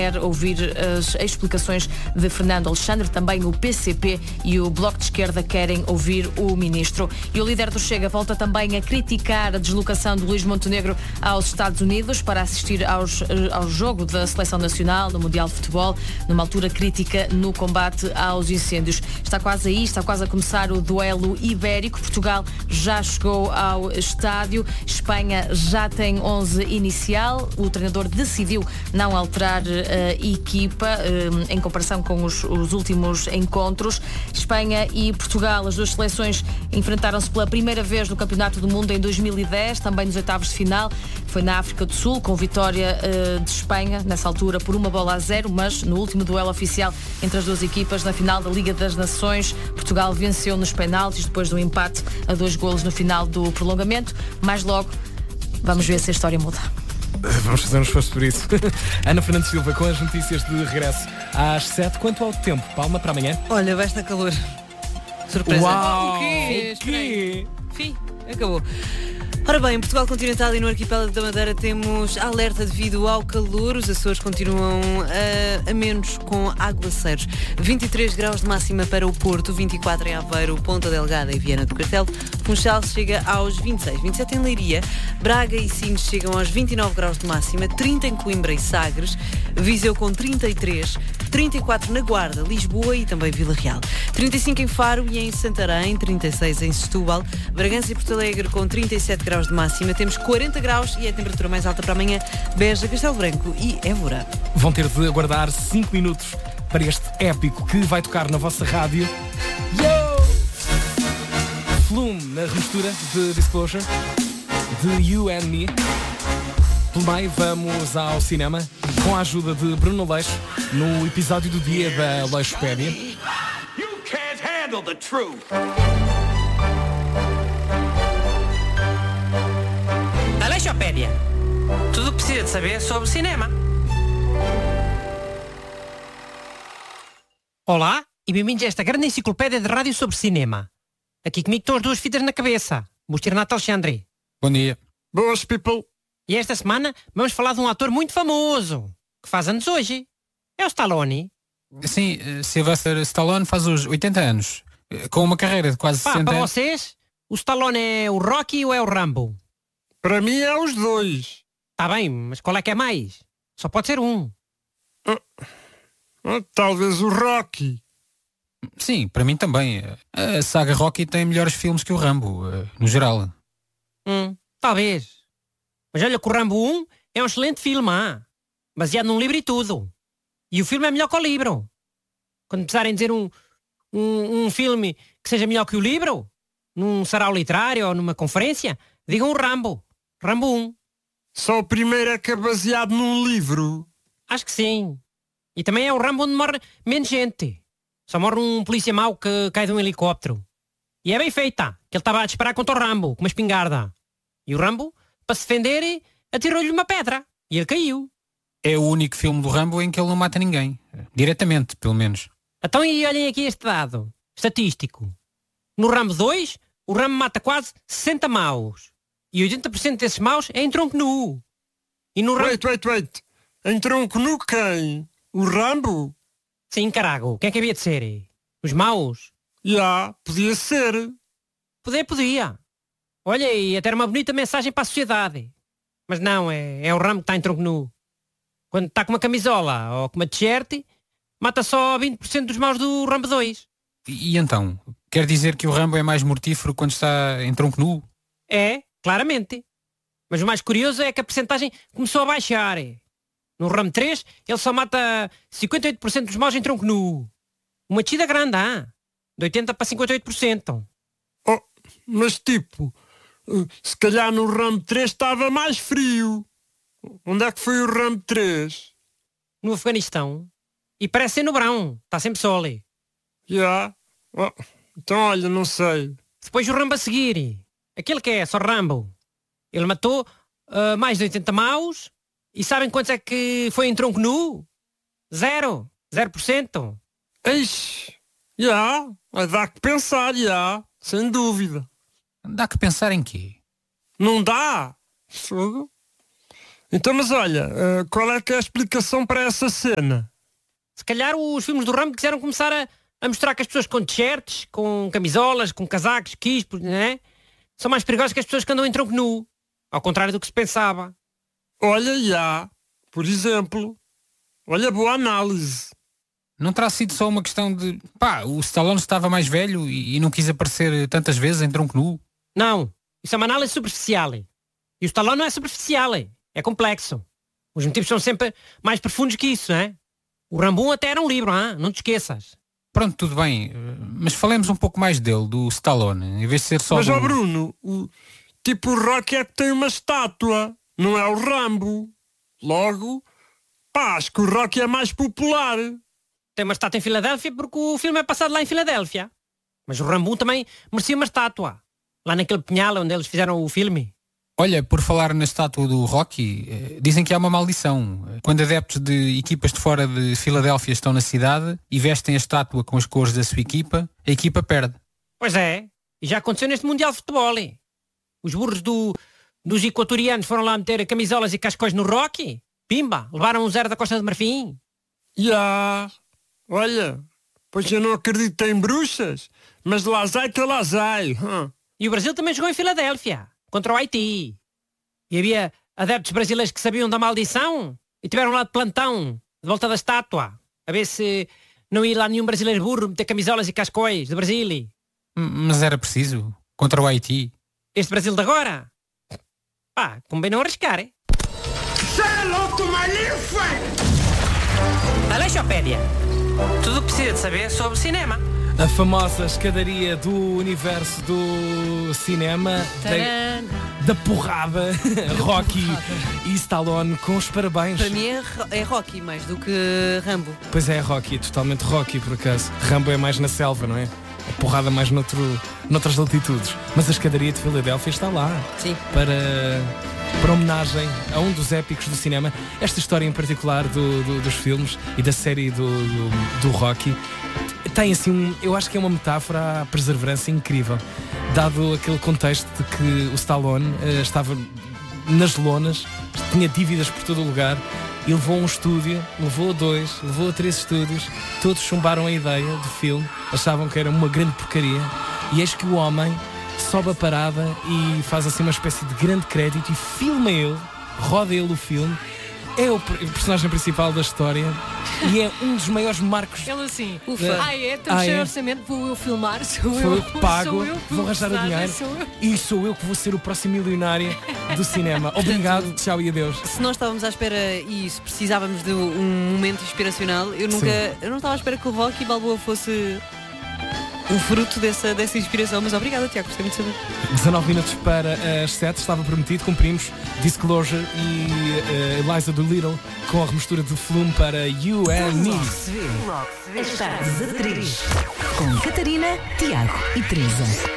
quer ouvir as explicações de Fernando Alexandre. Também o PCP e o Bloco de Esquerda querem ouvir o ministro. E o líder do Chega volta também a criticar a deslocação de Luís Montenegro aos Estados Unidos para assistir ao jogo da Seleção Nacional no Mundial de Futebol, numa altura crítica no combate aos incêndios. Está quase a começar o duelo ibérico. Portugal já chegou ao estádio. Espanha já tem 11 inicial. O treinador decidiu não alterar a equipa em comparação com os últimos encontros. Espanha e Portugal, as duas seleções, enfrentaram-se pela primeira vez no Campeonato do Mundo em 2010, também nos oitavos de final. Foi na África do Sul, com vitória de Espanha, nessa altura por 1-0, mas no último duelo oficial entre as duas equipas, na final da Liga das Nações, Portugal venceu nos penaltis, depois do empate a 2 golos no final do prolongamento. Mais logo, vamos ver se a história muda. Vamos fazer um esforço por isso. Ana Fernandes Silva com as notícias de regresso às 7. Quanto ao tempo, Palma, para amanhã? Olha, vai estar calor. Surpresa. Uau! O quê? O quê? Fim, acabou. Ora bem, em Portugal continental e no arquipélago da Madeira temos alerta devido ao calor. Os Açores continuam a menos com aguaceiros. 23 graus de máxima para o Porto, 24 em Aveiro, Ponta Delgada e Viana do Castelo. Funchal chega aos 26, 27 em Leiria. Braga e Sines chegam aos 29 graus de máxima, 30 em Coimbra e Sagres. Viseu com 33, 34 na Guarda, Lisboa e também Vila Real. 35 em Faro e em Santarém, 36 em Setúbal. Bragança e Porto Alegre com 37 graus de máxima. Temos 40 graus e é a temperatura mais alta para amanhã. Beja, Castelo Branco e Évora. Vão ter de aguardar 5 minutos para este épico que vai tocar na vossa rádio. Yo! Flume na remistura de Disclosure, de You and Me. Pelo meio, vamos ao cinema com a ajuda de Bruno Leixo no episódio do dia da Leixopédia. You can't handle the truth. Aleixopédia. Tudo o que precisa de saber sobre cinema. Olá e bem-vindos a esta grande enciclopédia de rádio sobre cinema. Aqui comigo estão as duas fitas na cabeça. Busto Renato Alexandre. Bom dia. Boas, people. E esta semana vamos falar de um ator muito famoso, que faz anos hoje. É o Stallone. Sim, Sylvester Stallone faz os 80 anos, com uma carreira de quase 60 para anos. vocês, o Stallone é o Rocky ou é o Rambo? Para mim é os dois. Está bem, mas qual é que é mais? Só pode ser um. Talvez o Rocky. Sim, para mim também. A saga Rocky tem melhores filmes que o Rambo, no geral. Talvez. Mas olha que o Rambo 1 é um excelente filme, baseado num livro e tudo. E o filme é melhor que o livro. Quando precisarem dizer um filme que seja melhor que o livro, num sarau literário ou numa conferência, digam o Rambo. Rambo 1. Só o primeiro é que é baseado num livro. Acho que sim. E também é o Rambo onde morre menos gente. Só morre um polícia mau que cai de um helicóptero. E é bem feita, que ele estava a disparar contra o Rambo, com uma espingarda. E o Rambo, para se defender, atirou-lhe uma pedra. E ele caiu. É o único filme do Rambo em que ele não mata ninguém. Diretamente, pelo menos. Então e olhem aqui este dado estatístico. No Rambo 2, o Rambo mata quase 60 maus. E 80% desses maus é em tronco nu. E no Rambo... Wait. Em tronco nu quem? O Rambo? Sim, carago. Quem é que havia de ser? Os maus? Podia ser. Podia. Olha, e até era uma bonita mensagem para a sociedade. Mas não, é o Rambo que está em tronco nu. Quando está com uma camisola ou com uma t-shirt, mata só 20% dos maus do Rambo 2. E então? Quer dizer que o Rambo é mais mortífero quando está em tronco nu? É, claramente. Mas o mais curioso é que a percentagem começou a baixar. No Rambo 3, ele só mata 58% dos maus em tronco nu. Uma descida grande, de 80% para 58%. Mas tipo, se calhar no Rambo 3 estava mais frio. Onde é que foi o Rambo 3? No Afeganistão. E parece ser no verão. Está sempre sol. Então olha, não sei. Depois o Rambo a seguir. Aquele que é só Rambo. Ele matou mais de 80 maus. E sabem quantos é que foi em tronco nu? 0%. Eixe, dá que pensar, sem dúvida. Dá que pensar em quê? Não dá? Fogo. Então, mas olha, qual é que é a explicação para essa cena? Se calhar os filmes do Rambo quiseram começar a mostrar que as pessoas com t-shirts, com camisolas, com casacos, quispos, né? São mais perigosas que as pessoas que andam em tronco nu. Ao contrário do que se pensava. Olha, já, por exemplo. Olha, boa análise. Não terá sido só uma questão de... o Stallone estava mais velho e não quis aparecer tantas vezes em tronco nu? Não, isso é uma análise superficial. E o Stallone não é superficial, é complexo. Os motivos são sempre mais profundos que isso, não é? O Rambo 1 até era um livro, não te esqueças. Pronto, tudo bem, mas falemos um pouco mais dele, do Stallone, em vez de ser só... Mas, Bruno, o Rocky é que tem uma estátua, não é o Rambo. Logo, acho que o Rocky é mais popular. Tem uma estátua em Filadélfia porque o filme é passado lá em Filadélfia. Mas o Rambo 1 também merecia uma estátua. Lá naquele pinhal onde eles fizeram o filme. Olha, por falar na estátua do Rocky, dizem que há uma maldição. Quando adeptos de equipas de fora de Filadélfia estão na cidade e vestem a estátua com as cores da sua equipa, a equipa perde. Pois é, e já aconteceu neste Mundial de Futebol. Os burros dos equatorianos foram lá meter camisolas e cascóis no Rocky. Pimba, levaram um 0 da Costa de Marfim. Olha, pois eu não acredito em bruxas, mas lá sai que lá sai. E o Brasil também jogou em Filadélfia, contra o Haiti. E havia adeptos brasileiros que sabiam da maldição e tiveram lá de plantão, de volta da estátua, a ver se não ia lá nenhum brasileiro burro meter camisolas e cascóis de Brasil. Mas era preciso, contra o Haiti. Este Brasil de agora? Convém não arriscar, hein? Aleixopédia. Tudo o que precisa de saber sobre cinema. A famosa escadaria do universo do cinema da porrada. Rocky e Stallone, com os parabéns. Para mim é Rocky mais do que Rambo. Pois é, Rocky, é totalmente Rocky por acaso. Rambo é mais na selva, não é? A porrada mais noutras latitudes. Mas a escadaria de Filadélfia está lá. Sim. Para homenagem a um dos épicos do cinema. Esta história em particular dos filmes e da série do Rocky tem assim, eu acho que é uma metáfora à perseverança incrível, dado aquele contexto de que o Stallone estava nas lonas, tinha dívidas por todo o lugar e levou um estúdio, levou 2, levou 3 estúdios, todos chumbaram a ideia do filme, achavam que era uma grande porcaria, e eis que o homem sobe a parada e faz assim uma espécie de grande crédito e filma ele, roda ele o filme, é o personagem principal da história e é um dos maiores marcos. Ele assim, estamos sem orçamento, vou eu filmar, sou eu que pago, vou arranjar o dinheiro sou eu. E sou eu que vou ser o próximo milionário do cinema. Obrigado, tchau e adeus. Se nós estávamos à espera e se precisávamos de um momento inspiracional, eu não estava à espera que o Rocky Balboa fosse um fruto dessa inspiração, mas obrigada, Tiago, gostei muito de saber. 19 minutos para as 7, estava prometido, cumprimos. Disclosure e Eliza Doolittle com a remistura do Flume para You and Me. As tardes a 3, com Catarina, Tiago e Teresa.